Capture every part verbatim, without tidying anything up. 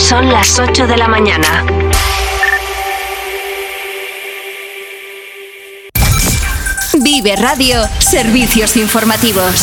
Son las ocho de la mañana. Vive Radio, servicios informativos.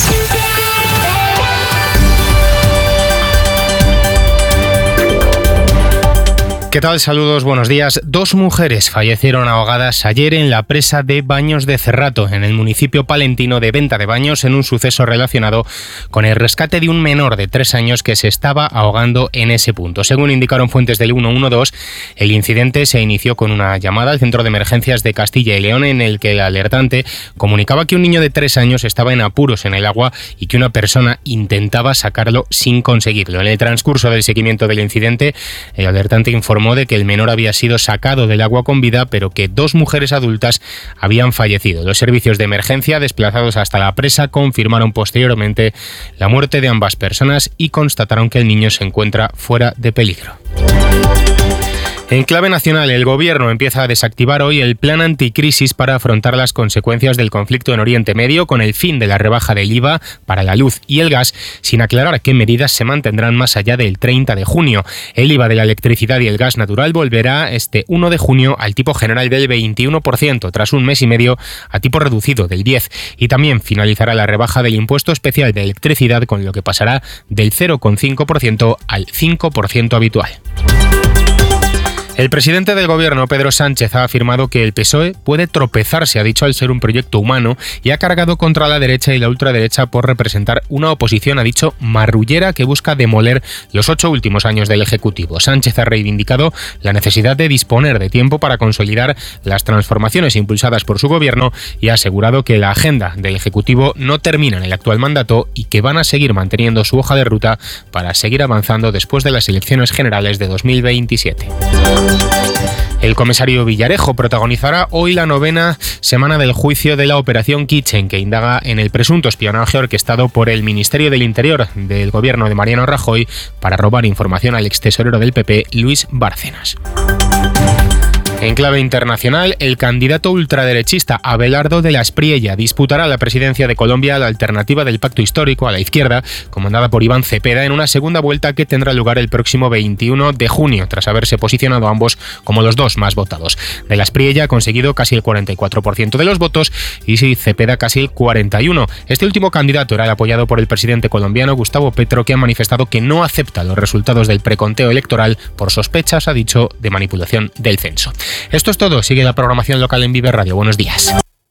¿Qué tal? Saludos, buenos días. Dos mujeres fallecieron ahogadas ayer en la presa de Baños de Cerrato, en el municipio palentino de Venta de Baños, en un suceso relacionado con el rescate de un menor de tres años que se estaba ahogando en ese punto. Según indicaron fuentes del ciento doce, el incidente se inició con una llamada al Centro de Emergencias de Castilla y León, en el que el alertante comunicaba que un niño de tres años estaba en apuros en el agua y que una persona intentaba sacarlo sin conseguirlo. En el transcurso del seguimiento del incidente, el alertante informó de que el menor había sido sacado del agua con vida, pero que dos mujeres adultas habían fallecido. Los servicios de emergencia desplazados hasta la presa confirmaron posteriormente la muerte de ambas personas y constataron que el niño se encuentra fuera de peligro. En clave nacional, el Gobierno empieza a desactivar hoy el plan anticrisis para afrontar las consecuencias del conflicto en Oriente Medio, con el fin de la rebaja del I V A para la luz y el gas, sin aclarar qué medidas se mantendrán más allá del treinta de junio. El I V A de la electricidad y el gas natural volverá este uno de junio al tipo general del veintiuno por ciento, tras un mes y medio a tipo reducido del diez por ciento, y también finalizará la rebaja del impuesto especial de electricidad, con lo que pasará del cero coma cinco por ciento al cinco por ciento habitual. El presidente del Gobierno, Pedro Sánchez, ha afirmado que el P S O E puede tropezarse, ha dicho, al ser un proyecto humano, y ha cargado contra la derecha y la ultraderecha por representar una oposición, ha dicho, marrullera, que busca demoler los ocho últimos años del Ejecutivo. Sánchez ha reivindicado la necesidad de disponer de tiempo para consolidar las transformaciones impulsadas por su Gobierno y ha asegurado que la agenda del Ejecutivo no termina en el actual mandato y que van a seguir manteniendo su hoja de ruta para seguir avanzando después de las elecciones generales de dos mil veintisiete. El comisario Villarejo protagonizará hoy la novena semana del juicio de la Operación Kitchen, que indaga en el presunto espionaje orquestado por el Ministerio del Interior del gobierno de Mariano Rajoy para robar información al extesorero del P P, Luis Bárcenas. En clave internacional, el candidato ultraderechista Abelardo de la Espriella disputará la presidencia de Colombia a la alternativa del Pacto Histórico, a la izquierda, comandada por Iván Cepeda, en una segunda vuelta que tendrá lugar el próximo veintiuno de junio, tras haberse posicionado ambos como los dos más votados. De la Espriella ha conseguido casi el cuarenta y cuatro por ciento de los votos y Cepeda casi el cuarenta y uno por ciento. Este último candidato era el apoyado por el presidente colombiano Gustavo Petro, que ha manifestado que no acepta los resultados del preconteo electoral por sospechas, ha dicho, de manipulación del censo. Esto es todo. Sigue la programación local en Vive Radio. Buenos días.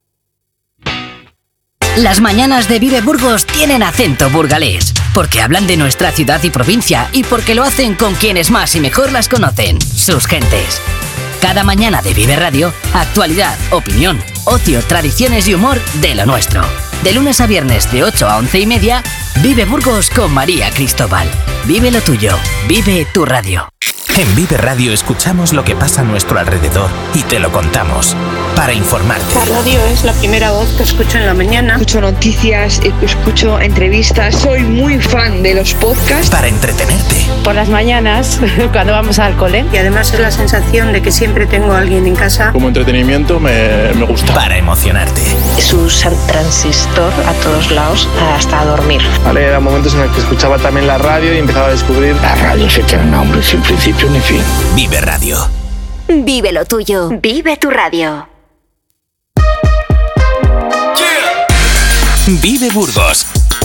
Las mañanas de Vive Burgos tienen acento burgalés, porque hablan de nuestra ciudad y provincia y porque lo hacen con quienes más y mejor las conocen, sus gentes. Cada mañana de Vive Radio, actualidad, opinión, ocio, tradiciones y humor de lo nuestro. De lunes a viernes de ocho a once y media, Vive Burgos con María Cristóbal. Vive lo tuyo. Vive tu radio. En Vive Radio escuchamos lo que pasa a nuestro alrededor y te lo contamos para informarte. La radio es la primera voz que escucho en la mañana. Escucho noticias, escucho entrevistas, soy muy fan de los podcasts. Para entretenerte. Por las mañanas, cuando vamos al cole. Y además es la sensación de que siempre tengo a alguien en casa. Como entretenimiento me, me gusta. Para emocionarte. Es usar transistor a todos lados hasta dormir. Vale, eran momentos en los que escuchaba también la radio y empezaba a descubrir. La radio se tiene un nombre sin principio ni fin. Vive Radio. Vive lo tuyo. Vive tu radio. Yeah. Vive Burgos